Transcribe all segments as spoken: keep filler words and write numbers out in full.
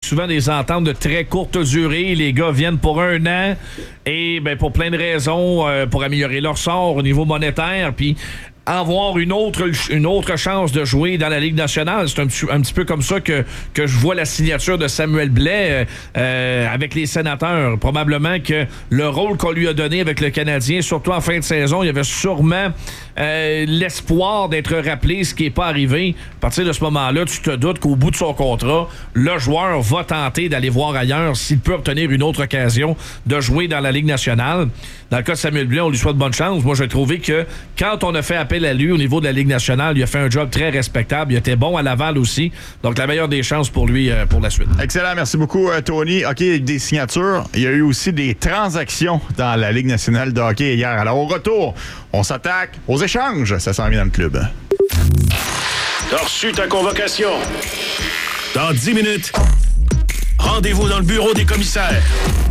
souvent des ententes de très courte durée. Les gars viennent pour un an et ben, pour plein de raisons, euh, pour améliorer leur sort au niveau monétaire, puis avoir une autre, une autre chance de jouer dans la Ligue nationale. C'est un petit, un petit peu comme ça que, que je vois la signature de Samuel Blais euh, avec les Sénateurs. Probablement que le rôle qu'on lui a donné avec le Canadien, surtout en fin de saison, il y avait sûrement euh, l'espoir d'être rappelé, ce qui n'est pas arrivé. À partir de ce moment-là, tu te doutes qu'au bout de son contrat, le joueur va tenter d'aller voir ailleurs s'il peut obtenir une autre occasion de jouer dans la Ligue nationale. Dans le cas de Samuel Blais, on lui souhaite bonne chance. Moi, j'ai trouvé que quand on a fait appel à lui au niveau de la Ligue nationale, il a fait un job très respectable. Il était bon à Laval aussi. Donc, la meilleure des chances pour lui euh, pour la suite. Excellent. Merci beaucoup, Tony. OK, des signatures. Il y a eu aussi des transactions dans la Ligue nationale de hockey hier. Alors, au retour, on s'attaque aux échanges. Ça s'en vient dans le club. T'as reçu ta convocation. Dans dix minutes, rendez-vous dans le bureau des commissaires.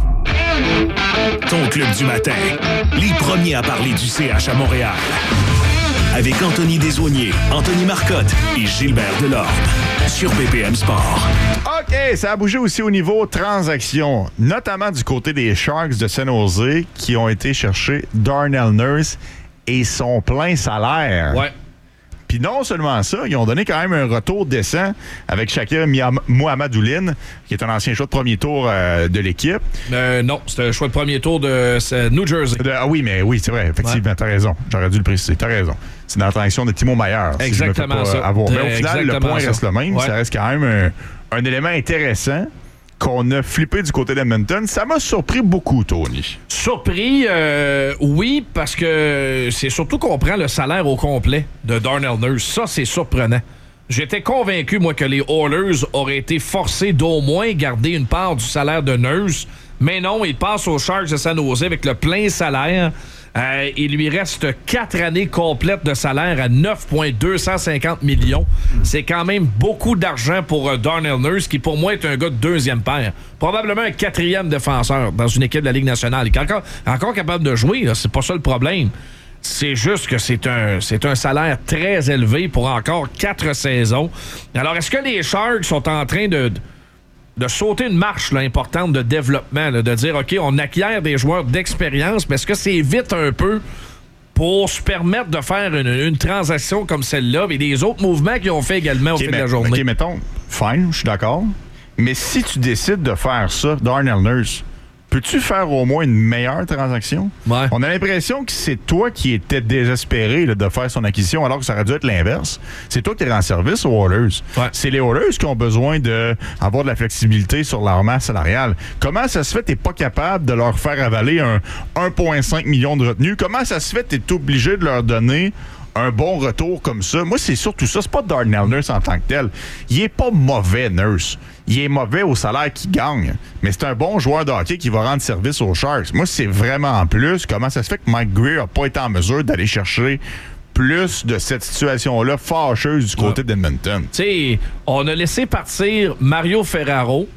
Ton club du matin. Les premiers à parler du C H à Montréal. Avec Anthony Desaulniers, Anthony Marcotte et Gilbert Delorme. Sur B P M Sport. OK, ça a bougé aussi au niveau transactions, notamment du côté des Sharks de San Jose qui ont été chercher Darnell Nurse et son plein salaire. Ouais. Puis non seulement ça, ils ont donné quand même un retour décent avec Shakir Mohamadouline, qui est un ancien choix de premier tour euh, de l'équipe. Euh, non, c'était un choix de premier tour de New Jersey. De, ah oui, mais oui, c'est vrai, effectivement, ouais. T'as raison. J'aurais dû le préciser, t'as raison. C'est dans la transaction de Timo Meier. Exactement si ça. Avoir. Mais au final, le point ça. reste le même. Ouais. Ça reste quand même un, un élément intéressant qu'on a flippé du côté d'Edmonton. Ça m'a surpris beaucoup, Tony. Surpris, euh, oui, parce que c'est surtout qu'on prend le salaire au complet de Darnell Nurse. Ça, c'est surprenant. J'étais convaincu, moi, que les Oilers auraient été forcés d'au moins garder une part du salaire de Nurse. Mais non, il passe aux Sharks de San Jose avec le plein salaire. Euh, il lui reste quatre années complètes de salaire à neuf virgule deux cent cinquante millions. C'est quand même beaucoup d'argent pour euh, Darnell Nurse, qui pour moi est un gars de deuxième paire. Probablement un quatrième défenseur dans une équipe de la Ligue nationale. Il est encore, encore capable de jouer, là, c'est pas ça le problème. C'est juste que c'est un, c'est un salaire très élevé pour encore quatre saisons. Alors, est-ce que les Sharks sont en train de... de sauter une marche là, importante de développement, là, de dire, OK, on acquiert des joueurs d'expérience, mais est-ce que c'est vite un peu pour se permettre de faire une, une transaction comme celle-là et des autres mouvements qu'ils ont fait également okay, au fil mais, de la journée? OK, mettons, fine, je suis d'accord, mais si tu décides de faire ça, Darnell Nurse, peux-tu faire au moins une meilleure transaction? Ouais. On a l'impression que c'est toi qui étais désespéré là, de faire son acquisition alors que ça aurait dû être l'inverse. C'est toi qui es en service aux Oilers. Ouais. C'est les Oilers qui ont besoin d'avoir de la flexibilité sur leur masse salariale. Comment ça se fait que tu n'es pas capable de leur faire avaler un un virgule cinq million de retenue? Comment ça se fait que tu es obligé de leur donner un bon retour comme ça? Moi, c'est surtout ça. C'est pas Darnell Nurse en tant que tel. Il est pas mauvais, Nurse. Il est mauvais au salaire qu'il gagne. Mais c'est un bon joueur de hockey qui va rendre service aux Sharks. Moi, c'est vraiment en plus. Comment ça se fait que Mike Greer n'a pas été en mesure d'aller chercher plus de cette situation-là fâcheuse du côté ouais. d'Edmonton? Tu sais, on a laissé partir Mario Ferraro.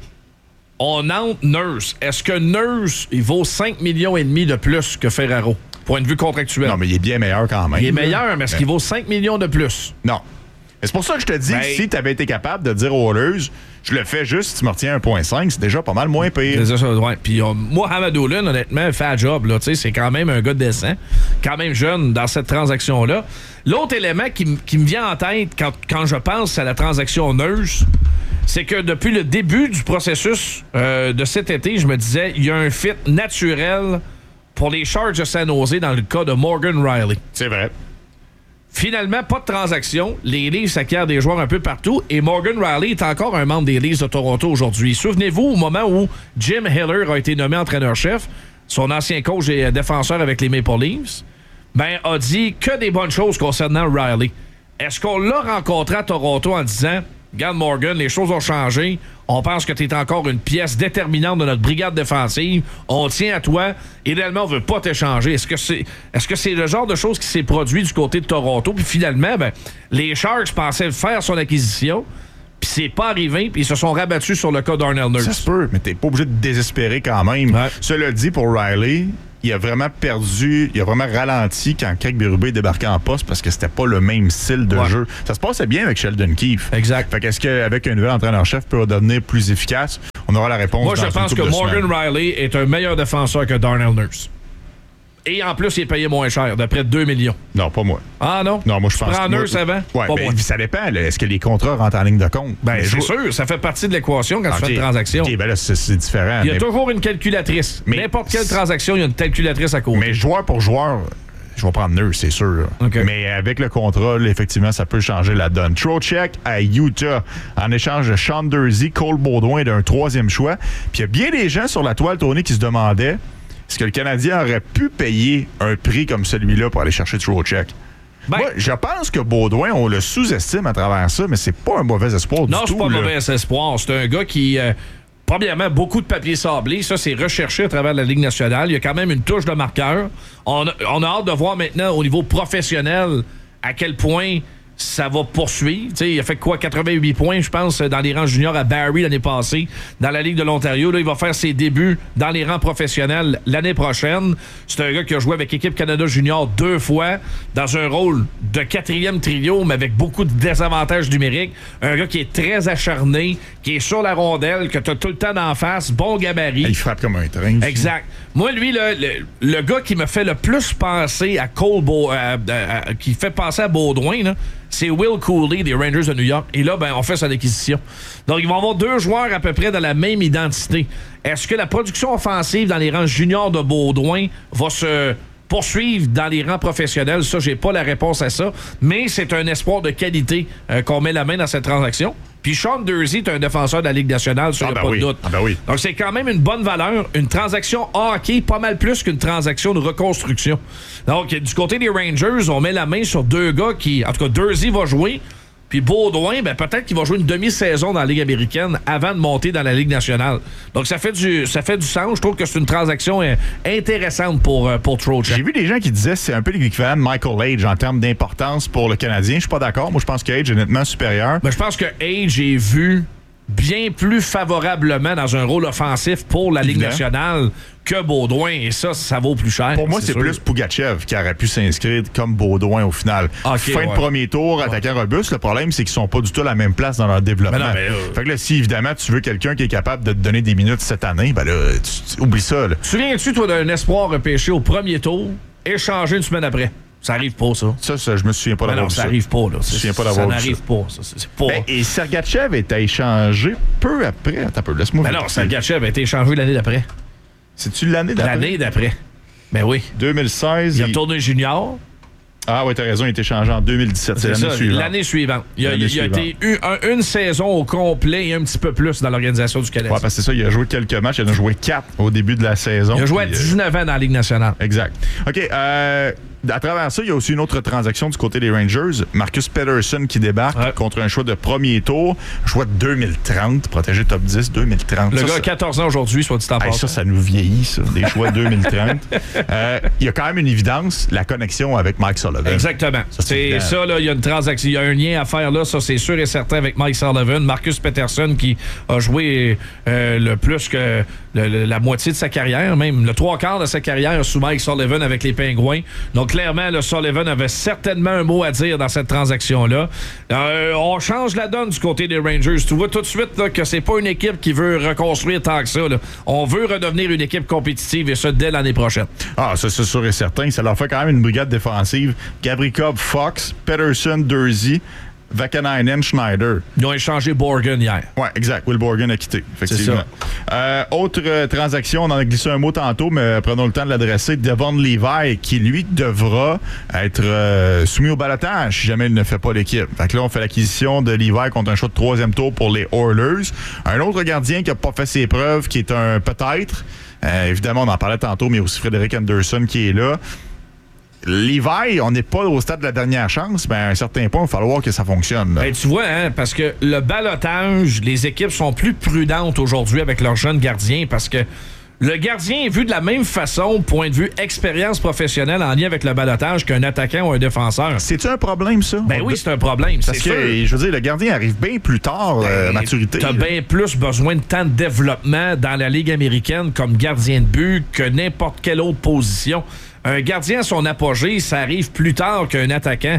On entre Nurse. Est-ce que Nurse, il vaut cinq millions et demi de plus que Ferraro? Point de vue contractuel. Non, mais il est bien meilleur quand même. Il est meilleur, mais est-ce qu'il vaut cinq millions de plus? Non. Et c'est pour ça que je te dis, ben, si tu avais été capable de dire aux Oilers, je le fais juste si tu me retiens un virgule cinq, c'est déjà pas mal moins pire. C'est ça, ouais. Puis euh, Mohamadouline, honnêtement, fait un job. Là, c'est quand même un gars décent, quand même jeune dans cette transaction-là. L'autre élément qui, qui me vient en tête quand, quand je pense à la transaction Nurse, c'est que depuis le début du processus euh, de cet été, je me disais, il y a un fit naturel pour les Sharks de San Jose dans le cas de Morgan Rielly. C'est vrai. Finalement, pas de transaction. Les Leafs acquièrent des joueurs un peu partout et Morgan Rielly est encore un membre des Leafs de Toronto aujourd'hui. Souvenez-vous, au moment où Jim Hiller a été nommé entraîneur-chef, son ancien coach et défenseur avec les Maple Leafs, ben, a dit que des bonnes choses concernant Rielly. Est-ce qu'on l'a rencontré à Toronto en disant « Regarde Morgan, les choses ont changé. On pense que tu es encore une pièce déterminante de notre brigade défensive. On tient à toi. Idéalement, on veut pas t'échanger. » Est-ce que c'est est-ce que c'est le genre de choses qui s'est produit du côté de Toronto? Puis finalement, ben, les Sharks pensaient faire son acquisition. Puis c'est pas arrivé, puis ils se sont rabattus sur le cas d'Arnell Nurse. Ça se peut, mais t'es pas obligé de désespérer quand même. Ouais. Cela dit, pour Rielly, il a vraiment perdu, il a vraiment ralenti quand Craig Berube est débarqué en poste parce que c'était pas le même style de ouais. jeu. Ça se passait bien avec Sheldon Keefe. Exact. Fait qu'est-ce qu'avec un nouvel entraîneur-chef peut devenir plus efficace? On aura la réponse. Moi, je dans une pense couple que de Morgan semaines. Riley est un meilleur défenseur que Darnell Nurse. Et en plus, il est payé moins cher, de près de deux millions. Non, pas moi. Ah non? Non, moi, je tu pense prends que. Nurse avant? Ouais, Pas ben, moi. ça dépend. Là. Est-ce que les contrats rentrent en ligne de compte? Ben, Mais c'est je- sûr, ça fait partie de l'équation quand Ok. tu fais une transaction. OK, ben là, c'est, c'est différent. Il y a mais, toujours une calculatrice. Mais- N'importe quelle transaction, il y a une calculatrice à côté. mais joueur pour joueur, je vais prendre Nurse, c'est sûr. là. OK. Mais avec le contrat, là, effectivement, ça peut changer la donne. Trocheck à Utah, en échange de Sean Durzi, Cole Baudouin d'un troisième choix. Puis il y a bien des gens sur la toile tournée qui se demandaient est-ce que le Canadien aurait pu payer un prix comme celui-là pour aller chercher Trocheck? Ben- Moi, je pense que Baudouin, on le sous-estime à travers ça, mais c'est pas un mauvais espoir du Non, c'est tout. pas un là. mauvais espoir. C'est un gars qui, euh, premièrement, beaucoup de papier sablé. Ça, c'est recherché à travers la Ligue nationale. Il y a quand même une touche de marqueur. On a, on a hâte de voir maintenant, au niveau professionnel, à quel point ça va poursuivre. T'sais, il a fait quoi? quatre-vingt-huit points, je pense, dans les rangs juniors à Barrie l'année passée, dans la Ligue de l'Ontario. Là, il va faire ses débuts dans les rangs professionnels l'année prochaine. C'est un gars qui a joué avec Équipe Canada Junior deux fois, dans un rôle de quatrième trio, mais avec beaucoup de désavantages numériques. Un gars qui est très acharné, qui est sur la rondelle, que tu as tout le temps d'en face, bon gabarit. Il frappe comme un train. Exact. Moi, lui, le, le, le gars qui me fait le plus penser à Cole, Beau, euh, euh, qui fait penser à Baudouin, là, c'est Will Cooley des Rangers de New York. Et là, ben, on fait son acquisition. Donc, ils vont avoir deux joueurs à peu près dans la même identité. Est-ce que la production offensive dans les rangs juniors de Baudouin va se poursuivre dans les rangs professionnels? Ça, j'ai pas la réponse à ça. Mais c'est un espoir de qualité euh, qu'on met la main dans cette transaction. Puis Sean Durzi est un défenseur de la Ligue nationale, ça, il Ah n'y a ben pas oui. de doute. Ah ben oui. Donc, c'est quand même une bonne valeur. Une transaction hockey, pas mal plus qu'une transaction de reconstruction. Donc, du côté des Rangers, on met la main sur deux gars qui... En tout cas, Durzi va jouer. Puis Baudouin, ben, peut-être qu'il va jouer une demi-saison dans la Ligue américaine avant de monter dans la Ligue nationale. Donc, ça fait du, ça fait du sens. Je trouve que c'est une transaction euh, intéressante pour, euh, pour Trocheck. J'ai vu des gens qui disaient que c'est un peu l'équivalent de Michael Age en termes d'importance pour le Canadien. Je suis pas d'accord. Moi, je pense que Age est nettement supérieur. Ben, je pense que Age est vu bien plus favorablement dans un rôle offensif pour la Ligue Évidemment. nationale que Baudouin. Et ça, ça vaut plus cher. Pour moi, c'est sûr. plus Pougachev qui aurait pu s'inscrire comme Baudouin au final. Ok, fin ouais. de premier tour, attaquant robuste. Le problème, c'est qu'ils sont pas du tout à la même place dans leur développement. Mais non, mais là- Fait que là, si évidemment tu veux quelqu'un qui est capable de te donner des minutes cette année, ben là, tu, tu- oublie ça. Là. Te souviens-tu, toi, d'un espoir repêché au premier tour, échangé une semaine après? Ça arrive pas, ça. Ça, ça, je me souviens pas Ben d'avoir non, vu ça ça. arrive pas, là. Je me souviens pas d'avoir Ça vu n'arrive ça. pas, ça. C'est c'est pas... Ben, et Sergachev est à échanger peu après. Attends un peu, laisse-moi Ben non, vérifier. Sergachev a été échangé l'année d'après. C'est-tu l'année d'après? L'année d'après. Ben oui. deux mille seize. Il a il- tourné junior. Ah oui, t'as raison, il a été échangé en deux mille dix-sept. C'est, C'est l'année ça, suivante. l'année suivante. Il a, L'année il a suivante. été eu un- une saison au complet et un petit peu plus dans l'organisation du Canada. Ouais, parce que c'est ça, il a joué quelques matchs. Il en a joué quatre au début de la saison. Il a joué à Puis, euh, dix-neuf ans dans la Ligue nationale. Exact. OK. Euh, à travers ça, il y a aussi une autre transaction du côté des Rangers. Marcus Pettersson qui débarque Ouais. contre un choix de premier tour. Choix de deux mille trente, protégé top dix, deux mille trente. Le Ça, gars a ça- quatorze ans aujourd'hui, soit dit en Hey, passant. ça, ça nous vieillit, ça, des choix deux mille trente. Euh, Il y a quand même une évidence, la connexion avec Mike Sullivan. Exactement. Ça, c'est c'est évident. ça, là, il y a une transaction, il y a un lien à faire là, ça c'est sûr et certain avec Mike Sullivan. Marcus Pettersson qui a joué euh, le plus que le- le- la moitié de sa carrière, même le trois quarts de sa carrière sous Mike Sullivan avec les Pingouins. Donc clairement, le Sullivan avait certainement un mot à dire dans cette transaction-là. Euh, on change la donne du côté des Rangers. Tu vois tout de suite là, que c'est pas une équipe qui veut reconstruire tant que ça. Là. On veut redevenir une équipe compétitive et ça dès l'année prochaine. Ah, ça, c'est sûr et certain. Ça leur fait quand même une brigade défensive. Gavrikov, Fox, Pettersson, Durzi, Vakanainen, Schneider. Ils ont échangé Borgen hier. Ouais, exact. Will Borgen a quitté, effectivement. C'est Euh, autre euh, transaction, on en a glissé un mot tantôt, mais prenons le temps de l'adresser. Devon Levi, qui lui devra être euh, soumis au balotage si jamais il ne fait pas l'équipe. Fait que là, on fait l'acquisition de Levi contre un choix de troisième tour pour les Oilers. Un autre gardien qui n'a pas fait ses preuves, qui est un peut-être. Euh, évidemment, on en parlait tantôt, mais aussi Frédéric Anderson qui est là. Levi, on n'est pas au stade de la dernière chance, mais à un certain point, il va falloir que ça fonctionne. là. Ben, tu vois, hein, parce que le balotage, les équipes sont plus prudentes aujourd'hui avec leurs jeunes gardiens parce que le gardien est vu de la même façon, point de vue expérience professionnelle en lien avec le balotage qu'un attaquant ou un défenseur. C'est-tu un problème, ça? Ben On- oui, c'est un problème. Parce c'est que, sûr. je veux dire, le gardien arrive bien plus tard, euh, Ben, maturité. T'as là. bien plus besoin de temps de développement dans la Ligue américaine comme gardien de but que n'importe quelle autre position. Un gardien à son apogée, ça arrive plus tard qu'un attaquant.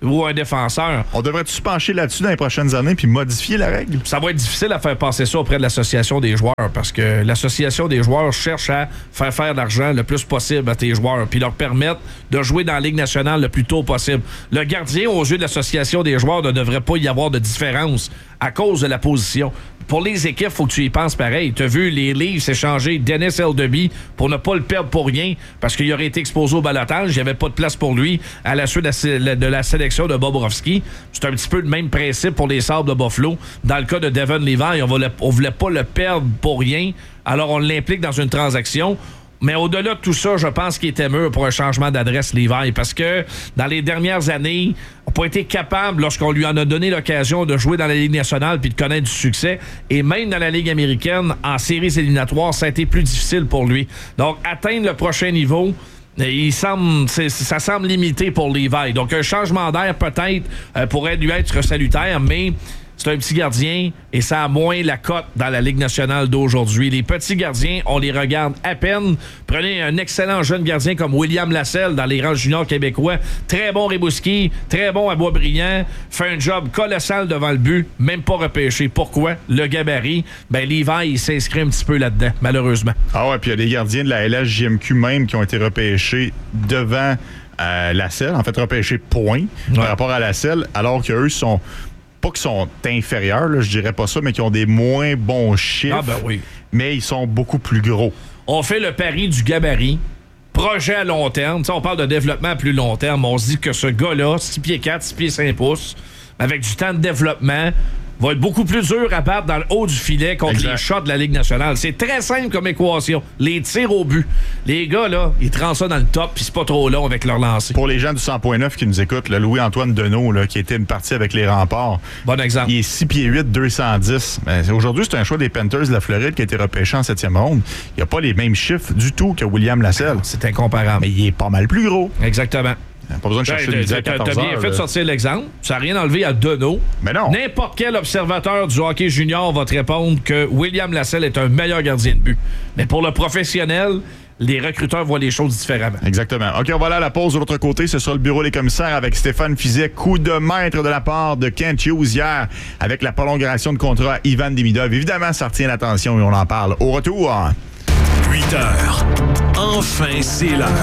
ou un défenseur. On devrait-tu se pencher là-dessus dans les prochaines années puis modifier la règle? Ça va être difficile à faire passer ça auprès de l'association des joueurs parce que l'association des joueurs cherche à faire faire de l'argent le plus possible à tes joueurs puis leur permettre de jouer dans la Ligue nationale le plus tôt possible. Le gardien, aux yeux de l'association des joueurs, ne devrait pas y avoir de différence à cause de la position. Pour les équipes, il faut que tu y penses pareil. Tu as vu les Leafs s'échanger Dennis Eldeby pour ne pas le perdre pour rien parce qu'il aurait été exposé au ballottage. Il n'y avait pas de place pour lui à la suite de la sélection de Bobrovsky. C'est un petit peu le même principe pour les Sabres de Buffalo. Dans le cas de Devon Levi, on ne voulait pas le perdre pour rien. Alors, on l'implique dans une transaction. Mais au-delà de tout ça, je pense qu'il était mûr pour un changement d'adresse, Levi, parce que dans les dernières années, on n'a pas été capable, lorsqu'on lui en a donné l'occasion de jouer dans la Ligue nationale puis de connaître du succès, et même dans la Ligue américaine, en séries éliminatoires, ça a été plus difficile pour lui. Donc, atteindre le prochain niveau, il semble, c'est, ça semble limité pour Levi. Donc, un changement d'air, peut-être, euh, pourrait lui être salutaire, mais c'est un petit gardien et ça a moins la cote dans la Ligue nationale d'aujourd'hui. Les petits gardiens, on les regarde à peine. Prenez un excellent jeune gardien comme William Lasselle dans les rangs juniors québécois. Très bon Rimouski, très bon à Boisbriand. Fait un job colossal devant le but, même pas repêché. Pourquoi? Le gabarit. Ben, Levi, il s'inscrit un petit peu là-dedans, malheureusement. Ah ouais, puis il y a des gardiens de la L H J M Q même qui ont été repêchés devant euh, Lasselle. En fait, repêchés point ouais. par rapport à Lasselle, alors qu'eux sont... pas qu'ils sont inférieurs, là, je dirais pas ça, mais qui ont des moins bons chiffres. Ah ben oui. Mais ils sont beaucoup plus gros. On fait le pari du gabarit. Projet à long terme. T'sais, on parle de développement à plus long terme. On se dit que ce gars-là, six pieds quatre, six pieds cinq pouces, avec du temps de développement, va être beaucoup plus dur à battre dans le haut du filet contre exact. Les shots de la Ligue nationale. C'est très simple comme équation. Les tirs au but. Les gars, là, ils tranchent ça dans le top puis c'est pas trop long avec leur lancer. Pour les gens du cent point neuf qui nous écoutent, le Louis-Antoine Deneau, là, qui était une partie avec les Remparts. Bon exemple. Il est six pieds huit, deux cent dix. Ben, aujourd'hui, c'est un choix des Panthers de la Floride qui a été repêché en septième ronde. Il n'a pas les mêmes chiffres du tout que William Lasselle. C'est incomparable. Mais il est pas mal plus gros. Exactement. Pas besoin de chercher ben, t'as, t'as, t'as bien fait de sortir l'exemple. Ça n'a rien enlevé à Deneau. Mais non. N'importe quel observateur du hockey junior va te répondre que William Lasselle est un meilleur gardien de but. Mais pour le professionnel, les recruteurs voient les choses différemment. Exactement. OK, on va aller à la pause de l'autre côté. Ce sera le bureau des commissaires avec Stéphane Fizet. Coup de maître de la part de Kent Hughes hier avec la prolongation de contrat à Ivan Demidov. Évidemment, ça retient l'attention et on en parle. Au retour. huit heures. Enfin, c'est l'heure.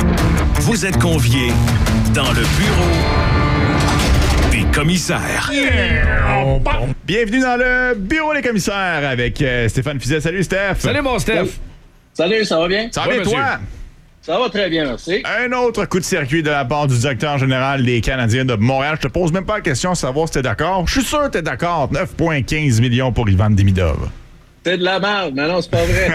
Vous êtes conviés dans le bureau des commissaires. Yeah! Bienvenue dans le bureau des commissaires avec euh, Stéphane Fizet. Salut, Steph. Salut, mon Steph. Salut, ça va bien? Ça va bien, toi? Ça va très bien, merci. Un autre coup de circuit de la part du directeur général des Canadiens de Montréal. Je te pose même pas la question de savoir si t'es d'accord. Je suis sûr que t'es d'accord. neuf virgule quinze millions pour Ivan Demidov. C'est de la merde. Non, non, c'est pas vrai.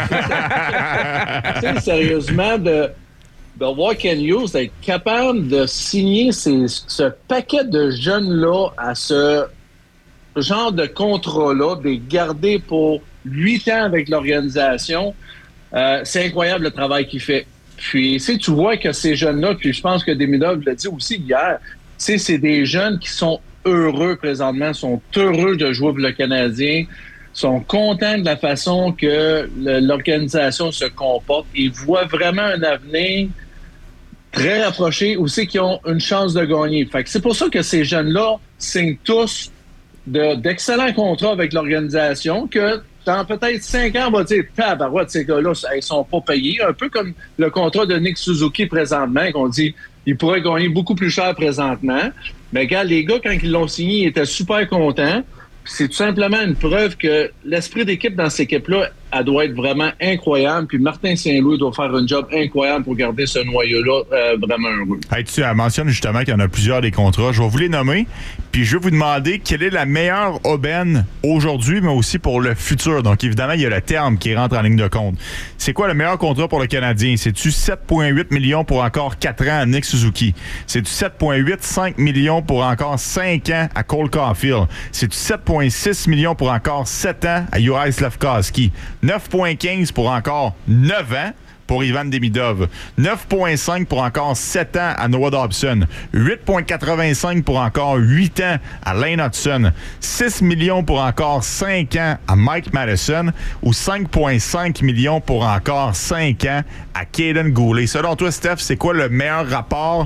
Tu sais, sérieusement, de... de voir Ken Hughes être capable de signer ces, ce paquet de jeunes-là à ce genre de contrat-là, de les garder pour huit ans avec l'organisation, euh, c'est incroyable le travail qu'il fait. Puis, tu tu vois que ces jeunes-là, puis je pense que Demidov l'a dit aussi hier, c'est des jeunes qui sont heureux présentement, sont heureux de jouer pour le Canadien, sont contents de la façon que le, l'organisation se comporte. Ils voient vraiment un avenir très rapprochés, aussi qui ont une chance de gagner. Fait que c'est pour ça que ces jeunes-là signent tous de, d'excellents contrats avec l'organisation que dans peut-être cinq ans, on va dire « Tabarouette, ces gars-là, ils sont pas payés ». Un peu comme le contrat de Nick Suzuki présentement, qu'on dit il pourrait gagner beaucoup plus cher présentement. Mais regarde, les gars, quand ils l'ont signé, ils étaient super contents. C'est tout simplement une preuve que l'esprit d'équipe dans cette équipe-là, elle doit être vraiment incroyable. Puis Martin Saint-Louis doit faire un job incroyable pour garder ce noyau-là euh, vraiment heureux. Hey, tu mentionnes justement qu'il y en a plusieurs des contrats. Je vais vous les nommer. Puis je vais vous demander quelle est la meilleure aubaine aujourd'hui, mais aussi pour le futur. Donc évidemment, il y a le terme qui rentre en ligne de compte. C'est quoi le meilleur contrat pour le Canadien? C'est-tu sept virgule huit millions pour encore quatre ans à Nick Suzuki? C'est-tu sept virgule huit, cinq millions pour encore cinq ans à Cole Caulfield? C'est-tu sept virgule six millions pour encore sept ans à Juraj Slafkovský? neuf virgule quinze pour encore neuf ans pour Ivan Demidov. neuf virgule cinq pour encore sept ans à Noah Dobson. huit virgule quatre-vingt-cinq pour encore huit ans à Lane Hudson. six millions pour encore cinq ans à Mike Madison ou cinq virgule cinq millions pour encore cinq ans à Kaden Goulet. Selon toi, Steph, c'est quoi le meilleur rapport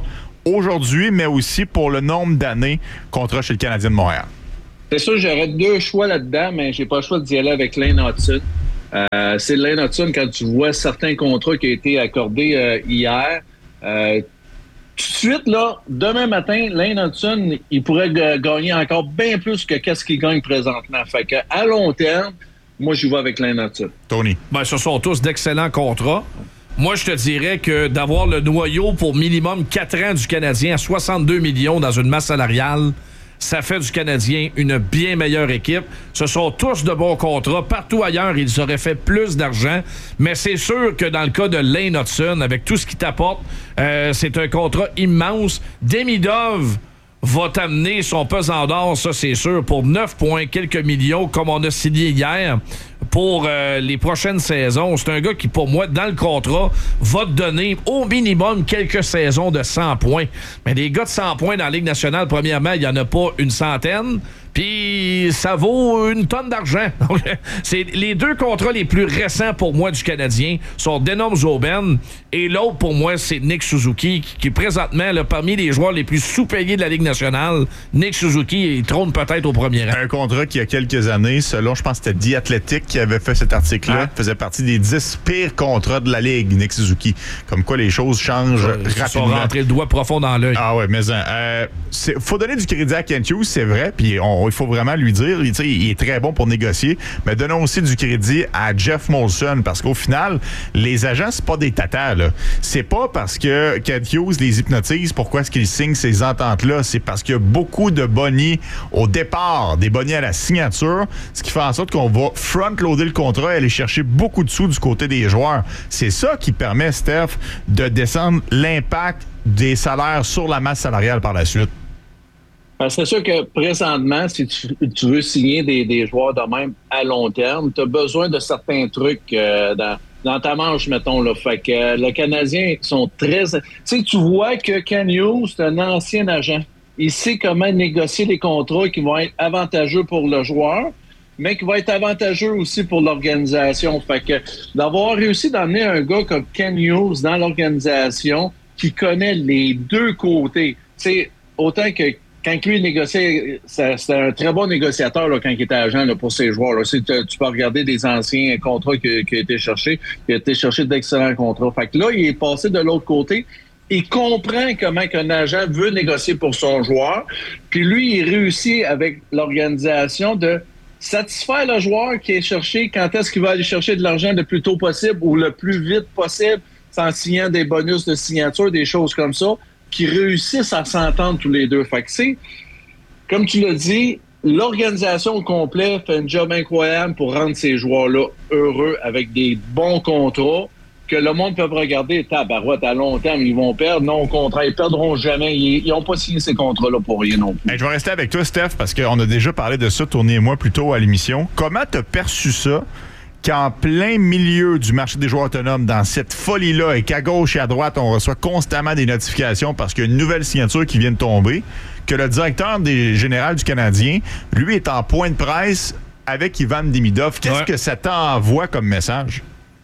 aujourd'hui, mais aussi pour le nombre d'années contrat chez le Canadien de Montréal? C'est sûr, j'aurais deux choix là-dedans, mais j'ai pas le choix d'y aller avec Lane Hudson. Euh, c'est Lane Hudson, quand tu vois certains contrats qui ont été accordés euh, hier, euh, tout de suite, là, demain matin, Lane Hudson, il pourrait g- gagner encore bien plus que qu'est-ce qu'il gagne présentement. Fait que à long terme, moi, j'y vais avec Lane Hudson. Tony? Ben, ce sont tous d'excellents contrats. Moi, je te dirais que d'avoir le noyau pour minimum quatre ans du Canadien à soixante-deux millions dans une masse salariale, ça fait du Canadien une bien meilleure équipe. Ce sont tous de bons contrats. Partout ailleurs, ils auraient fait plus d'argent. Mais c'est sûr que dans le cas de Lane Hudson, avec tout ce qu'il t'apporte, euh, c'est un contrat immense. Demidov va t'amener son pesant d'or, ça c'est sûr, pour neuf points quelques millions, comme on a signé hier, pour euh, les prochaines saisons. C'est un gars qui, pour moi, dans le contrat, va te donner au minimum quelques saisons de cent points. Mais des gars de cent points dans la Ligue nationale, premièrement, il n'y en a pas une centaine. Puis ça vaut une tonne d'argent. Donc, c'est les deux contrats les plus récents pour moi du Canadien sont Denom Zoben et l'autre pour moi c'est Nick Suzuki qui, qui présentement là, parmi les joueurs les plus sous-payés de la Ligue nationale. Nick Suzuki il trône peut-être au premier rang. Un contrat qui, il y a quelques années, selon, je pense que c'était The Athletic qui avait fait cet article-là, Ah. faisait partie des dix pires contrats de la Ligue, Nick Suzuki. Comme quoi les choses changent Euh, Ils sont rapidement. rentrés le doigt profond dans l'œil. Ah ouais, mais euh, c'est, faut donner du crédit à Kent Hughes, c'est vrai, puis on, il faut vraiment lui dire, il, il est très bon pour négocier, mais donnons aussi du crédit à Jeff Molson, parce qu'au final, les agents, c'est pas des tatas, là. C'est pas parce que Kent Hughes les hypnotise, pourquoi est-ce qu'ils signent ces ententes-là, c'est parce qu'il y a beaucoup de bonnies au départ, des bonnies à la signature, ce qui fait en sorte qu'on va front-loader le contrat et aller chercher beaucoup de sous du côté des joueurs. C'est ça qui permet, Steph, de descendre l'impact des salaires sur la masse salariale par la suite. Parce que c'est sûr que présentement, si tu, tu veux signer des, des joueurs de même à long terme, tu as besoin de certains trucs euh, dans, dans ta manche, mettons. Là. Fait que euh, les Canadiens sont très... Tu sais, tu vois que Ken Hughes, c'est un ancien agent. Il sait comment négocier les contrats qui vont être avantageux pour le joueur, mais qui vont être avantageux aussi pour l'organisation. Fait que d'avoir réussi d'emmener un gars comme Ken Hughes dans l'organisation qui connaît les deux côtés, tu sais, autant que quand lui négociait, c'était un très bon négociateur là, quand il était agent là, pour ses joueurs. Là. Tu peux regarder des anciens contrats qui, qui ont été cherchés. Il a été cherché d'excellents contrats. Fait que là, il est passé de l'autre côté. Il comprend comment qu'un agent veut négocier pour son joueur. Puis lui, il réussit avec l'organisation de satisfaire le joueur qui est cherché quand est-ce qu'il va aller chercher de l'argent le plus tôt possible ou le plus vite possible, en signant des bonus de signature, des choses comme ça, qui réussissent à s'entendre tous les deux. Fait que c'est, comme tu l'as dit, l'organisation au complet fait un job incroyable pour rendre ces joueurs-là heureux avec des bons contrats que le monde peut regarder, tabarouette, à long terme, ils vont perdre. Non, au contraire, ils perdront jamais. Ils n'ont pas signé ces contrats-là pour rien non plus. Hey, je vais rester avec toi, Steph, parce qu'on a déjà parlé de ça, Tony et moi, plus tôt à l'émission. Comment t'as perçu ça qu'en plein milieu du marché des joueurs autonomes, dans cette folie-là, et qu'à gauche et à droite, on reçoit constamment des notifications parce qu'il y a une nouvelle signature qui vient de tomber, que le directeur des général du Canadien, lui, est en point de presse avec Ivan Demidov. Qu'est-ce Ouais. que ça t'envoie comme message?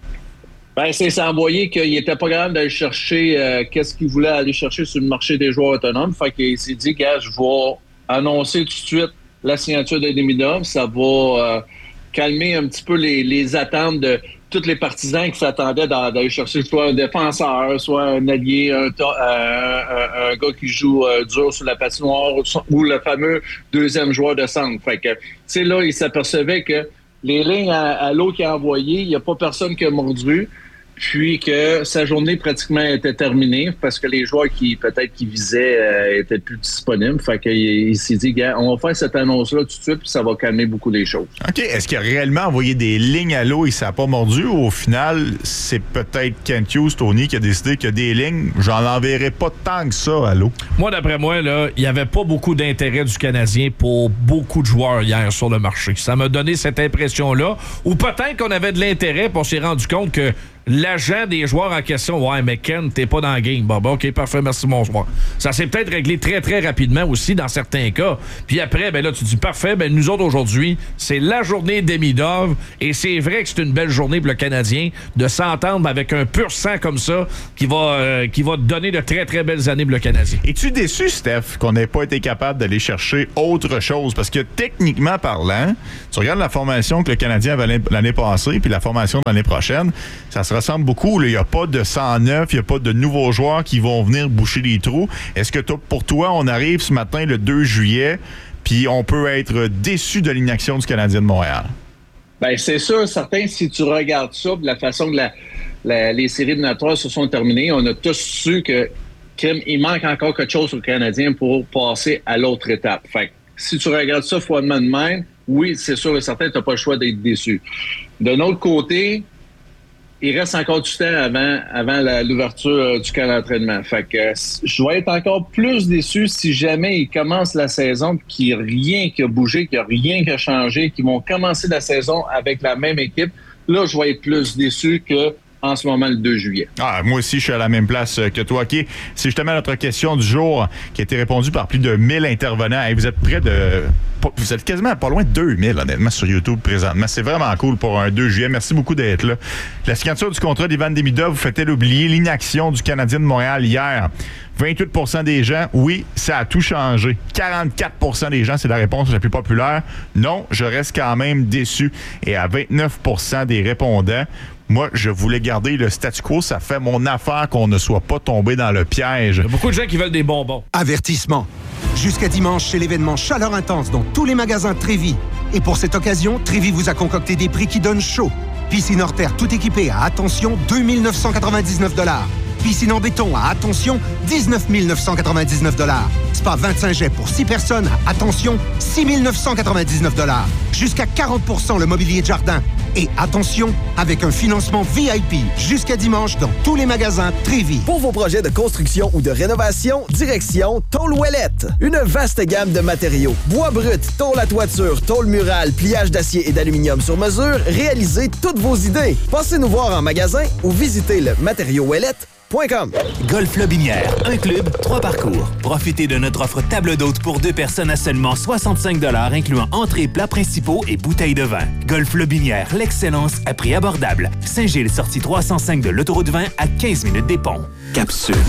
Ben, c'est s'envoyer qu'il n'était pas capable d'aller chercher euh, qu'est-ce qu'il voulait aller chercher sur le marché des joueurs autonomes. Fait qu'il s'est dit, gars, je vais annoncer tout de suite la signature de Demidov. Ça va euh, calmer un petit peu les, les attentes de tous les partisans qui s'attendaient d'aller chercher soit un défenseur, soit un allié, un, to- euh, un, un gars qui joue euh, dur sur la patinoire ou le fameux deuxième joueur de centre. Fait que, tu sais, là, il s'apercevait que les lignes à, à l'eau qu'il a envoyées, il n'y a pas personne qui a mordu. Puis que sa journée pratiquement était terminée parce que les joueurs qui peut-être qui visaient euh, étaient plus disponibles. Fait qu'il il s'est dit, gars, on va faire cette annonce-là tout de suite, puis ça va calmer beaucoup les choses. OK. Est-ce qu'il a réellement envoyé des lignes à l'eau et ça n'a pas mordu? Ou au final, c'est peut-être Kent Hughes, Tony, qui a décidé que des lignes, j'en enverrai pas tant que ça à l'eau? Moi, d'après moi, là, il n'y avait pas beaucoup d'intérêt du Canadien pour beaucoup de joueurs hier sur le marché. Ça m'a donné cette impression-là. Ou peut-être qu'on avait de l'intérêt, puis on s'est rendu compte que l'agent des joueurs en question, ouais, mais Ken, t'es pas dans le game. Bon, bon, OK, parfait, merci, bonsoir. Ça s'est peut-être réglé très, très rapidement aussi dans certains cas. Puis après, ben là, tu dis, parfait, ben nous autres, aujourd'hui, c'est la journée d'Emidov. Et c'est vrai que c'est une belle journée pour le Canadien de s'entendre avec un pur sang comme ça qui va, euh, qui va donner de très, très belles années pour le Canadien. Es-tu déçu, Steph, qu'on n'ait pas été capable d'aller chercher autre chose? Parce que techniquement parlant, tu regardes la formation que le Canadien avait l'année passée puis la formation de l'année prochaine, ça se ressemble beaucoup. Il n'y a pas de cent neuf, il n'y a pas de nouveaux joueurs qui vont venir boucher les trous. Est-ce que toi, pour toi, on arrive ce matin, le deux juillet, puis on peut être déçu de l'inaction du Canadien de Montréal? Bien, c'est sûr, certain, si tu regardes ça, de la façon que la, la, les séries éliminatoires se sont terminées, on a tous su que Kim, il manque encore quelque chose au Canadien pour passer à l'autre étape. Fait que, si tu regardes ça froidement de même, oui, c'est sûr et certain, tu n'as pas le choix d'être déçu. D'un autre côté, il reste encore du temps avant, avant la, l'ouverture du camp d'entraînement. Fait que euh, je vais être encore plus déçu si jamais ils commencent la saison et qu'il n'y a rien qui a bougé, qu'il n'y a rien qui a changé, qu'ils vont commencer la saison avec la même équipe. Là, je vais être plus déçu que en ce moment, le deux juillet. Ah, moi aussi, je suis à la même place que toi. OK, c'est justement notre question du jour qui a été répondue par plus de mille intervenants. Et vous êtes près de... Vous êtes quasiment pas loin de deux mille, honnêtement, sur YouTube présentement. C'est vraiment cool pour un deux juillet. Merci beaucoup d'être là. La signature du contrat d'Ivan Demidov vous fait-elle oublier l'inaction du Canadien de Montréal hier? vingt-huit pour cent des gens, oui, ça a tout changé. quarante-quatre pour cent des gens, c'est la réponse la plus populaire. Non, je reste quand même déçu. Et à vingt-neuf pour cent des répondants, moi, je voulais garder le statu quo. Ça fait mon affaire qu'on ne soit pas tombé dans le piège. Il y a beaucoup de gens qui veulent des bonbons. Avertissement. Jusqu'à dimanche, c'est l'événement Chaleur Intense dans tous les magasins Trévi. Et pour cette occasion, Trévi vous a concocté des prix qui donnent chaud. Piscine hors terre tout équipée à, attention, deux mille neuf cent quatre-vingt-dix-neuf dollars. Piscine en béton à, attention, dix-neuf mille neuf cent quatre-vingt-dix-neuf dollars. Spa vingt-cinq jets pour six personnes à, attention, six mille neuf cent quatre-vingt-dix-neuf dollars. Jusqu'à quarante pour cent le mobilier de jardin. Et attention, avec un financement V I P jusqu'à dimanche dans tous les magasins Trévi. Pour vos projets de construction ou de rénovation, direction Tôle Ouellette. Une vaste gamme de matériaux. Bois brut, tôle à toiture, tôle murale, pliage d'acier et d'aluminium sur mesure. Réalisez toutes vos idées. Passez nous voir en magasin ou visitez le matériau ouellette point com. Golf Lobinière, un club, trois parcours. Profitez de notre offre table d'hôte pour deux personnes à seulement soixante-cinq dollars, incluant entrées, plats principaux et bouteilles de vin. Golf Lobinière, l'excellence à prix abordable. Saint-Gilles, sortie trois cent cinq de l'autoroute vingt à quinze minutes des ponts. Capsule.